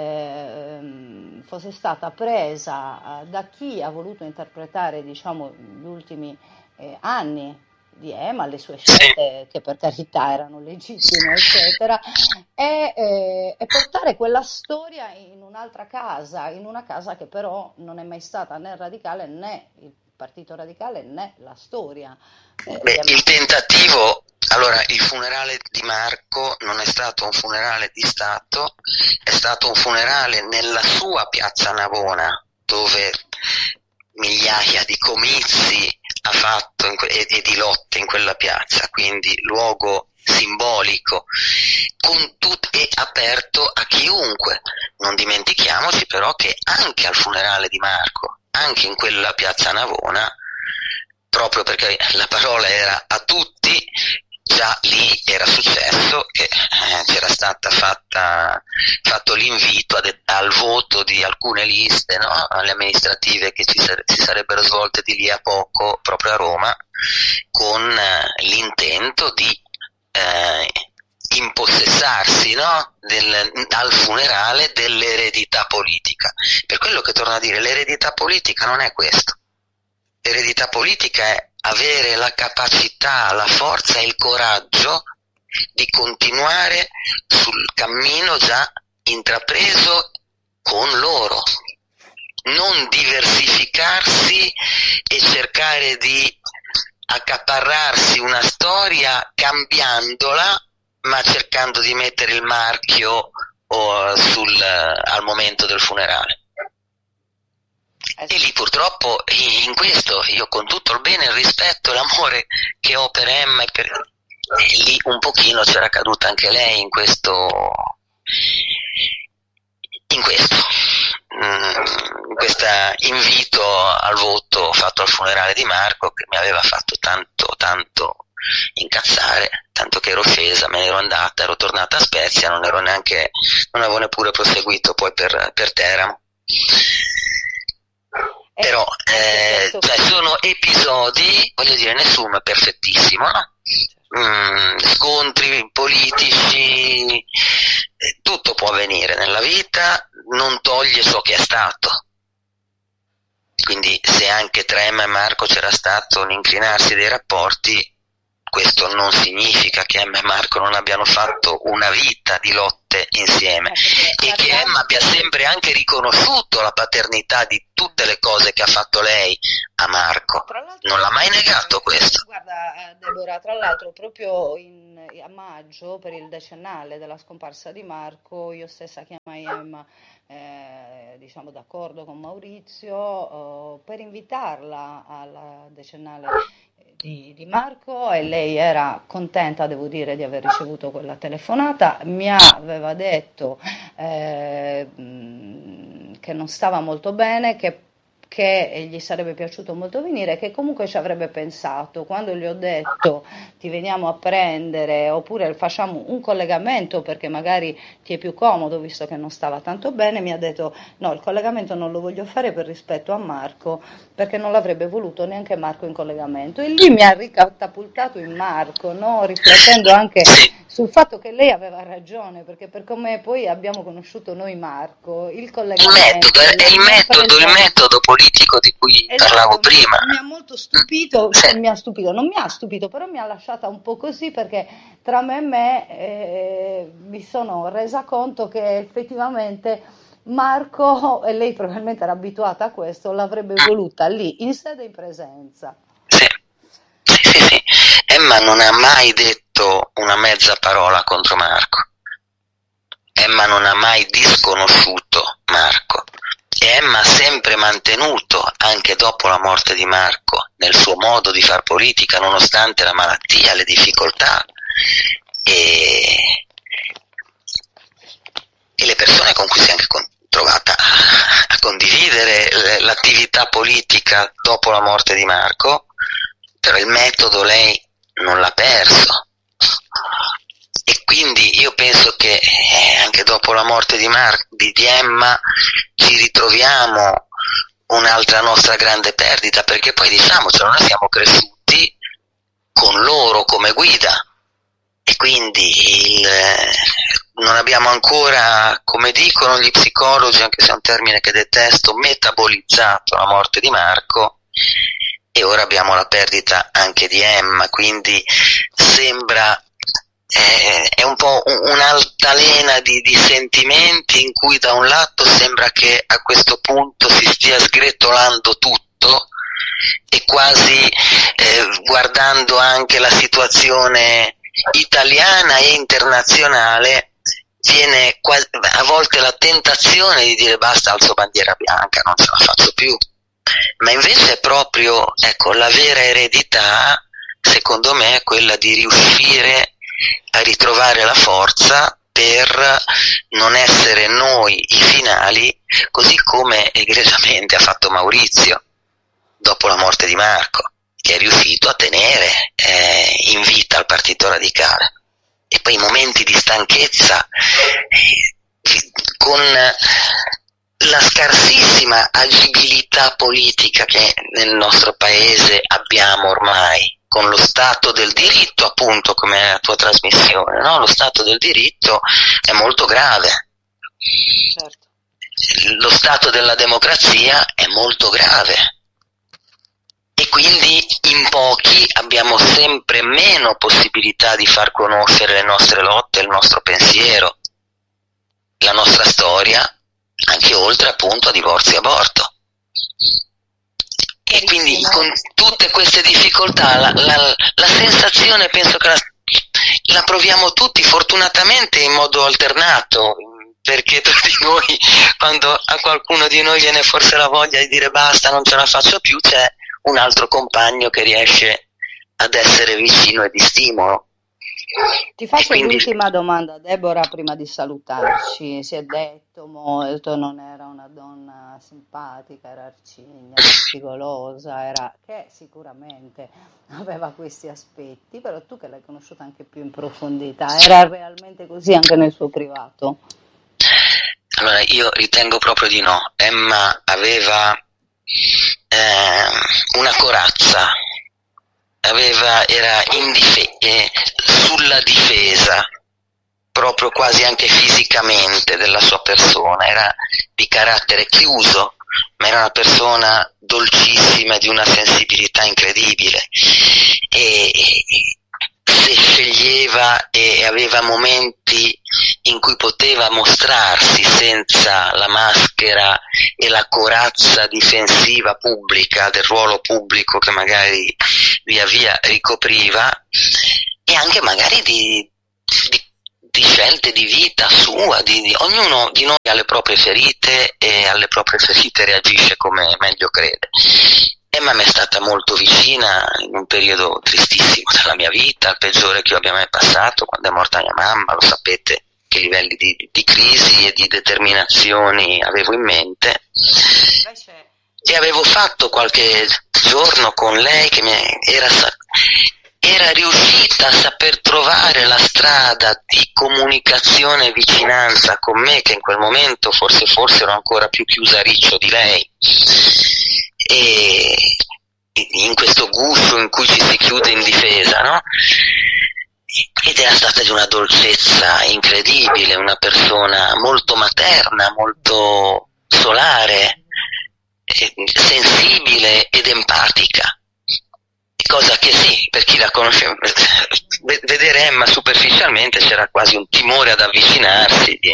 eh, fosse stata presa eh, da chi ha voluto interpretare, diciamo, gli ultimi eh, anni di Emma, le sue scelte, che per carità erano legittime, eccetera, e, eh, e portare quella storia in un'altra casa, in una casa che però non è mai stata né radicale, né il Partito Radicale, né la storia. Eh, Beh, il tentativo, allora, il funerale di Marco non è stato un funerale di Stato, è stato un funerale nella sua piazza Navona, dove migliaia di comizi ha fatto in que- e, e di lotte in quella piazza, quindi luogo simbolico con tut- e aperto a chiunque. Non dimentichiamoci però che anche al funerale di Marco, anche in quella piazza Navona, proprio perché la parola era a tutti, già lì era successo che eh, c'era stata fatta fatto l'invito ad, al voto di alcune liste, no? Alle amministrative che ci sare, si sarebbero svolte di lì a poco proprio a Roma, con eh, l'intento di eh, impossessarsi, no? Del, al funerale dell'eredità politica. Per quello che torno a dire, l'eredità politica non è questo. L'eredità politica è avere la capacità, la forza e il coraggio di continuare sul cammino già intrapreso con loro, non diversificarsi e cercare di accaparrarsi una storia cambiandola, ma cercando di mettere il marchio oh, sul, al momento del funerale. E lì purtroppo in questo io, con tutto il bene, il rispetto e l'amore che ho per Emma, e, per, e lì un pochino c'era caduta anche lei in questo in questo in questo invito al voto fatto al funerale di Marco, che mi aveva fatto tanto tanto incazzare, tanto che ero scesa, me ne ero andata, ero tornata a Spezia, non ero neanche non avevo neppure proseguito poi per, per Teramo. Però eh, cioè sono episodi, voglio dire, nessuno è perfettissimo, no? Mm, scontri politici, tutto può avvenire nella vita, non toglie ciò che è stato. Quindi se anche tra Emma e Marco c'era stato un incrinarsi dei rapporti, questo non significa che Emma e Marco non abbiano fatto una vita di lotte insieme e che Emma abbia sempre anche riconosciuto la paternità di tutte le cose che ha fatto lei a Marco. Non l'ha mai negato questo. Guarda Deborah, tra l'altro proprio in, a maggio, per il decennale della scomparsa di Marco, io stessa chiamai Emma, eh, diciamo d'accordo con Maurizio, eh, per invitarla alla decennale Di, di Marco, e lei era contenta, devo dire, di aver ricevuto quella telefonata. Mi aveva detto eh, che non stava molto bene, che, che gli sarebbe piaciuto molto venire, che comunque ci avrebbe pensato. Quando gli ho detto ti veniamo a prendere oppure facciamo un collegamento perché magari ti è più comodo visto che non stava tanto bene, mi ha detto no, il collegamento non lo voglio fare per rispetto a Marco, perché non l'avrebbe voluto neanche Marco in collegamento. E lì mi ha ricatapultato in Marco, no? Riflettendo anche sul fatto che lei aveva ragione, perché per come poi abbiamo conosciuto noi Marco, il collegamento... Il metodo, è il metodo, il metodo politico di cui esatto, parlavo prima. Mi ha molto stupito, cioè, mi ha stupito, non mi ha stupito, però mi ha lasciata un po' così, perché tra me e me eh, mi sono resa conto che effettivamente Marco, e lei probabilmente era abituata a questo, l'avrebbe voluta lì, in sede in presenza. Sì, sì, sì, sì. Emma non ha mai detto una mezza parola contro Marco. Emma non ha mai disconosciuto Marco. E Emma ha sempre mantenuto, anche dopo la morte di Marco, nel suo modo di far politica, nonostante la malattia, le difficoltà e, e le persone con cui si è anche con, trovata a condividere l'attività politica dopo la morte di Marco, però il metodo lei non l'ha perso. E quindi io penso che eh, anche dopo la morte di, Mar- di, di Emma ci ritroviamo un'altra nostra grande perdita, perché poi diciamocelo, noi siamo cresciuti con loro come guida e quindi il, eh, non abbiamo ancora, come dicono gli psicologi, anche se è un termine che detesto, metabolizzato la morte di Marco, e ora abbiamo la perdita anche di Emma, quindi sembra... è un po' un'altalena di, di sentimenti in cui da un lato sembra che a questo punto si stia sgretolando tutto e quasi eh, guardando anche la situazione italiana e internazionale viene quasi, a volte la tentazione di dire basta, alzo bandiera bianca, non ce la faccio più, ma invece è proprio, ecco, la vera eredità secondo me è quella di riuscire a ritrovare la forza per non essere noi i finali, così come egregiamente ha fatto Maurizio dopo la morte di Marco, che è riuscito a tenere eh, in vita il Partito Radicale. E poi i momenti di stanchezza eh, con la scarsissima agibilità politica che nel nostro paese abbiamo ormai, con lo Stato del diritto, appunto, come è la tua trasmissione, no? Lo Stato del diritto è molto grave. Certo. Lo Stato della democrazia è molto grave. E quindi in pochi abbiamo sempre meno possibilità di far conoscere le nostre lotte, il nostro pensiero, la nostra storia, anche oltre appunto a divorzio e aborto. E quindi con tutte queste difficoltà la, la, la sensazione penso che la, la proviamo tutti, fortunatamente in modo alternato, perché tutti noi, quando a qualcuno di noi viene forse la voglia di dire basta, non ce la faccio più, c'è un altro compagno che riesce ad essere vicino e di stimolo. Ti faccio quindi... l'ultima domanda, Deborah, prima di salutarci. Si è detto molto, non era una donna simpatica, era arcigna, spigolosa, era... che sicuramente aveva questi aspetti, però tu che l'hai conosciuta anche più in profondità, era realmente così anche nel suo privato? Allora, io ritengo proprio di no. Emma aveva eh, una corazza, aveva, era in dife- eh, sulla difesa, proprio quasi anche fisicamente, della sua persona. Era di carattere chiuso, ma era una persona dolcissima, di una sensibilità incredibile, e, e se sceglieva e aveva momenti in cui poteva mostrarsi senza la maschera e la corazza difensiva pubblica, del ruolo pubblico che magari via via ricopriva, e anche magari di, di, di scelte di vita sua, di, di, ognuno di noi ha le proprie ferite e alle proprie ferite reagisce come meglio crede. Emma mi è stata molto vicina in un periodo tristissimo della mia vita, il peggiore che io abbia mai passato, quando è morta mia mamma. Lo sapete che livelli di, di crisi e di determinazioni avevo in mente, e avevo fatto qualche giorno con lei che mi era, era riuscita a saper trovare la strada di comunicazione e vicinanza con me, che in quel momento forse forse ero ancora più chiusa a riccio di lei, e in questo guscio in cui ci si chiude in difesa, no? Ed era stata di una dolcezza incredibile, una persona molto materna, molto solare, sensibile ed empatica, cosa che sì, per chi la conosceva, vedere Emma superficialmente c'era quasi un timore ad avvicinarsi, di...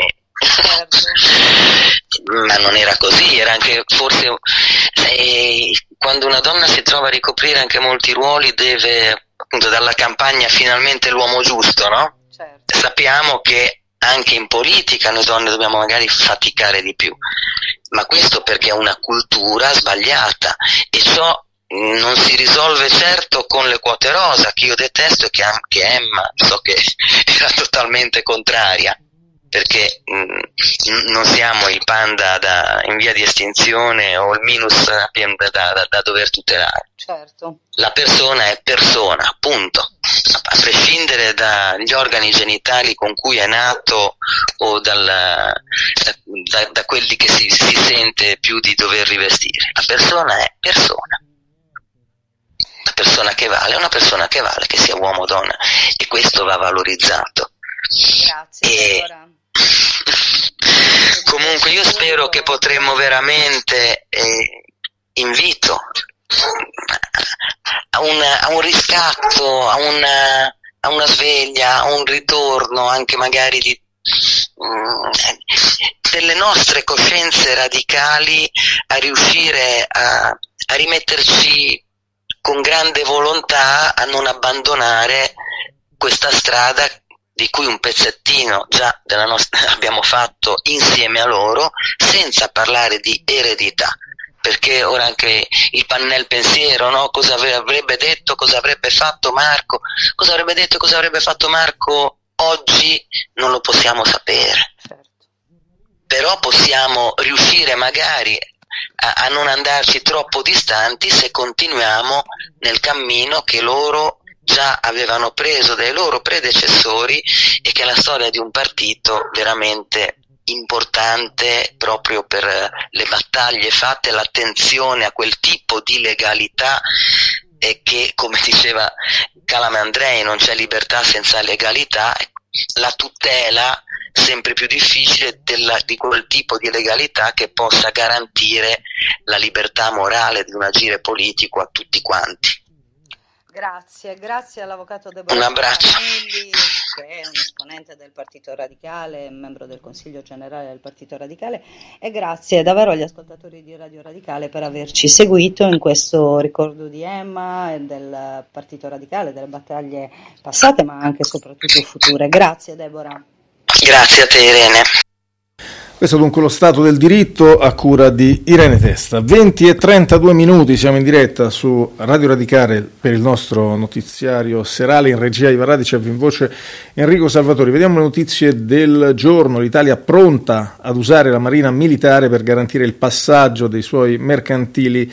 ma non era così, era anche forse eh, quando una donna si trova a ricoprire anche molti ruoli, deve appunto dalla campagna finalmente l'uomo giusto, no? Certo. Sappiamo che anche in politica noi donne dobbiamo magari faticare di più, ma questo perché è una cultura sbagliata, e ciò non si risolve certo con le quote rosa, che io detesto e che anche Emma so che era totalmente contraria, perché mh, non siamo il panda da, in via di estinzione o il minus sapiens da, da, da dover tutelare. Certo. La persona è persona, punto, a prescindere dagli organi genitali con cui è nato o dal, da, da quelli che si, si sente più di dover rivestire. La persona è persona. La persona che vale è una persona che vale, che sia uomo o donna, e questo va valorizzato. Grazie. E... comunque io spero che potremo veramente, eh, invito a, una, a un riscatto, a una, a una sveglia, a un ritorno anche magari di mh, delle nostre coscienze radicali, a riuscire a, a rimetterci con grande volontà, a non abbandonare questa strada di cui un pezzettino già della nostra abbiamo fatto insieme a loro, senza parlare di eredità, perché ora anche il pannel pensiero, no? Cosa avrebbe detto, cosa avrebbe fatto Marco, cosa avrebbe detto e cosa avrebbe fatto Marco oggi non lo possiamo sapere, però possiamo riuscire magari a, a non andarci troppo distanti se continuiamo nel cammino che loro già avevano preso dai loro predecessori, e che è la storia di un partito veramente importante proprio per le battaglie fatte, l'attenzione a quel tipo di legalità, e che, come diceva Calamandrei, non c'è libertà senza legalità, la tutela sempre più difficile della, di quel tipo di legalità che possa garantire la libertà morale di un agire politico a tutti quanti. Grazie, grazie all'avvocato Deborah. Un abbraccio. Camilli, che è un esponente del Partito Radicale, membro del Consiglio Generale del Partito Radicale, e grazie davvero agli ascoltatori di Radio Radicale per averci seguito in questo ricordo di Emma e del Partito Radicale, delle battaglie passate ma anche e soprattutto future. Grazie Deborah. Grazie a te Irene. Questo dunque lo Stato del diritto a cura di Irene Testa. venti e trentadue minuti, siamo in diretta su Radio Radicale per il nostro notiziario serale. In regia Iva Radici, in voce Enrico Salvatori. Vediamo le notizie del giorno. L'Italia pronta ad usare la Marina militare per garantire il passaggio dei suoi mercantili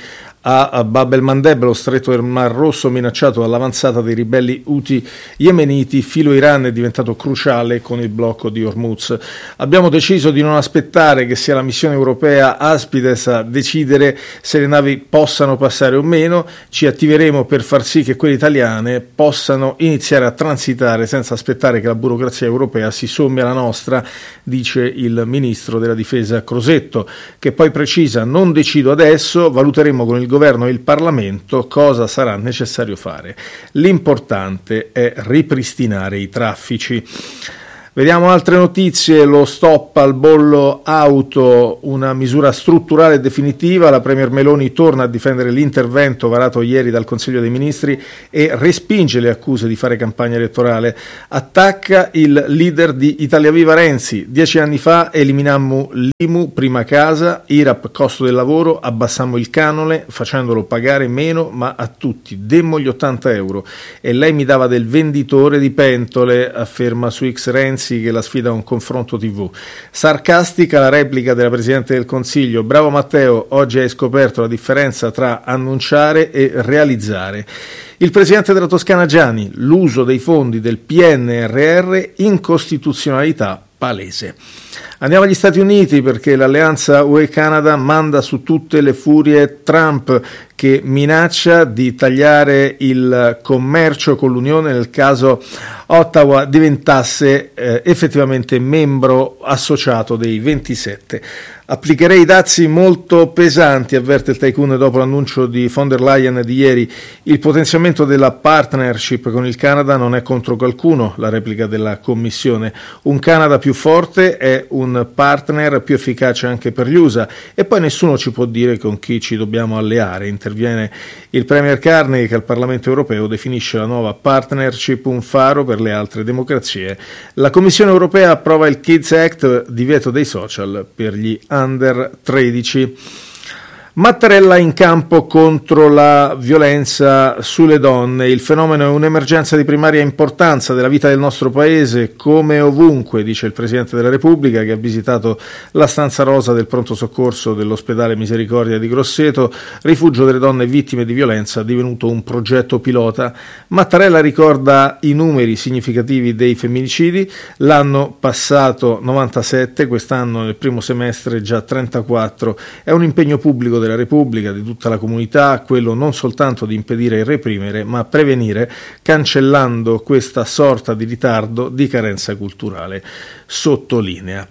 a Bab el-Mandeb, lo stretto del Mar Rosso minacciato dall'avanzata dei ribelli Houthi yemeniti, filo Iran è diventato cruciale con il blocco di Hormuz. Abbiamo deciso di non aspettare che sia la missione europea Aspides a decidere se le navi possano passare o meno, ci attiveremo per far sì che quelle italiane possano iniziare a transitare senza aspettare che la burocrazia europea si sommi alla nostra, dice il ministro della difesa Crosetto, che poi precisa: non decido adesso, valuteremo con il governo e il Parlamento cosa sarà necessario fare. L'importante è ripristinare i traffici. Vediamo altre notizie. Lo stop al bollo auto, una misura strutturale e definitiva. La Premier Meloni torna a difendere l'intervento varato ieri dal Consiglio dei Ministri e respinge le accuse di fare campagna elettorale. Attacca il leader di Italia Viva Renzi. Dieci anni fa eliminammo l'I M U, prima casa, I R A P, costo del lavoro, abbassammo il canone facendolo pagare meno ma a tutti. Demmo gli ottanta euro e lei mi dava del venditore di pentole, afferma su X Renzi, che la sfida a un confronto tivù. Sarcastica la replica della Presidente del Consiglio: bravo Matteo, oggi hai scoperto la differenza tra annunciare e realizzare. Il Presidente della Toscana Gianni: l'uso dei fondi del P N R R, incostituzionalità palese. Andiamo agli Stati Uniti, perché l'alleanza U E-Canada manda su tutte le furie Trump, che minaccia di tagliare il commercio con l'Unione nel caso Ottawa diventasse eh, effettivamente membro associato dei ventisette. Applicherei dazi molto pesanti, avverte il tycoon dopo l'annuncio di von der Leyen di ieri. Il potenziamento della partnership con il Canada non è contro qualcuno, la replica della Commissione. Un Canada più forte è un partner più efficace anche per gli U S A, e poi nessuno ci può dire con chi ci dobbiamo alleare. Interviene il Premier Carney, che al Parlamento europeo definisce la nuova partnership un faro per le altre democrazie. La Commissione europea approva il Kids Act, divieto dei social per gli under tredici. Mattarella in campo contro la violenza sulle donne. Il fenomeno è un'emergenza di primaria importanza della vita del nostro paese, come ovunque, dice il Presidente della Repubblica, che ha visitato la stanza rosa del pronto soccorso dell'ospedale Misericordia di Grosseto, rifugio delle donne vittime di violenza, divenuto un progetto pilota. Mattarella ricorda i numeri significativi dei femminicidi: l'anno passato novantasette, quest'anno nel primo semestre già trentaquattro. È un impegno pubblico della Repubblica, di tutta la comunità, quello non soltanto di impedire e reprimere, ma prevenire, cancellando questa sorta di ritardo, di carenza culturale, sottolinea.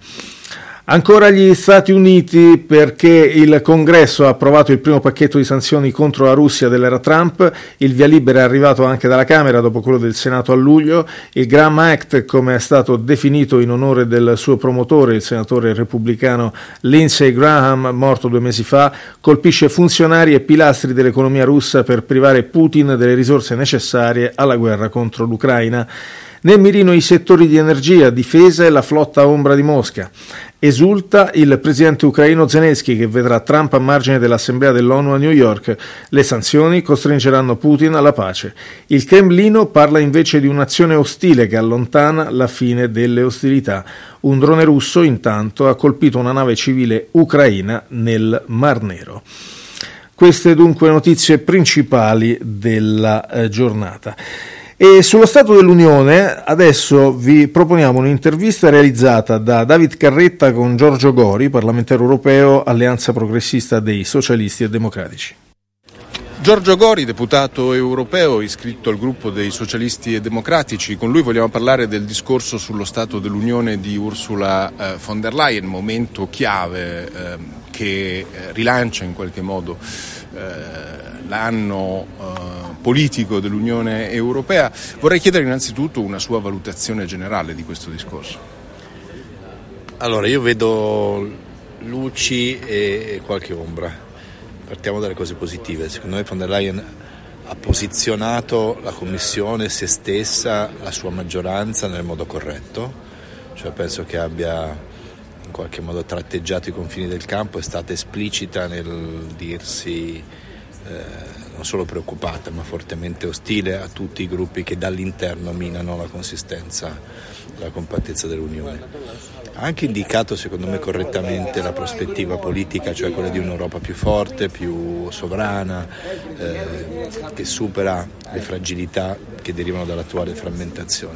Ancora gli Stati Uniti, perché il Congresso ha approvato il primo pacchetto di sanzioni contro la Russia dell'era Trump. Il via libera è arrivato anche dalla Camera dopo quello del Senato a luglio. Il Graham Act, come è stato definito in onore del suo promotore, il senatore repubblicano Lindsey Graham, morto due mesi fa, colpisce funzionari e pilastri dell'economia russa per privare Putin delle risorse necessarie alla guerra contro l'Ucraina. Nel mirino i settori di energia, difesa e la flotta ombra di Mosca. Esulta il presidente ucraino Zelensky, che vedrà Trump a margine dell'Assemblea dell'ONU a New York. Le sanzioni costringeranno Putin alla pace. Il Cremlino parla invece di un'azione ostile che allontana la fine delle ostilità. Un drone russo, intanto, ha colpito una nave civile ucraina nel Mar Nero. Queste dunque notizie principali della eh, giornata. E sullo Stato dell'Unione adesso vi proponiamo un'intervista realizzata da David Carretta con Giorgio Gori, parlamentare europeo, Alleanza Progressista dei Socialisti e Democratici. Giorgio Gori, deputato europeo iscritto al gruppo dei Socialisti e Democratici. Con lui vogliamo parlare del discorso sullo Stato dell'Unione di Ursula eh, von der Leyen, momento chiave eh, che eh, rilancia in qualche modo eh, l'anno eh, politico dell'Unione Europea. Vorrei chiedere innanzitutto una sua valutazione generale di questo discorso. Allora, io vedo luci e qualche ombra. Partiamo dalle cose positive. Secondo me von der Leyen ha posizionato la Commissione, se stessa, la sua maggioranza nel modo corretto, cioè penso che abbia in qualche modo tratteggiato i confini del campo, è stata esplicita nel dirsi eh, non solo preoccupata ma fortemente ostile a tutti i gruppi che dall'interno minano la consistenza, la compattezza dell'Unione. Ha anche indicato secondo me correttamente la prospettiva politica, cioè quella di un'Europa più forte, più sovrana, eh, che supera le fragilità che derivano dall'attuale frammentazione.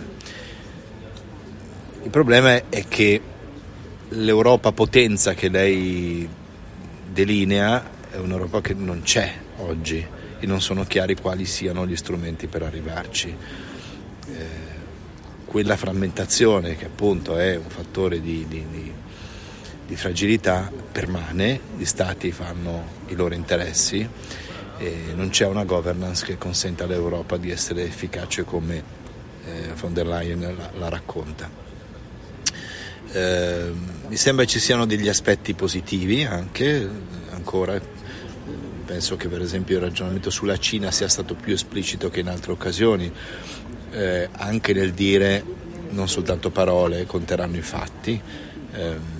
Il problema è che l'Europa potenza che lei delinea è un'Europa che non c'è oggi e non sono chiari quali siano gli strumenti per arrivarci. Eh, quella frammentazione, che appunto è un fattore di, di, di, di fragilità, permane, gli stati fanno i loro interessi e non c'è una governance che consenta all'Europa di essere efficace come eh, von der Leyen la, la racconta. Eh, mi sembra ci siano degli aspetti positivi anche, ancora. Penso che per esempio il ragionamento sulla Cina sia stato più esplicito che in altre occasioni, eh, anche nel dire non soltanto parole, conteranno i fatti. Eh,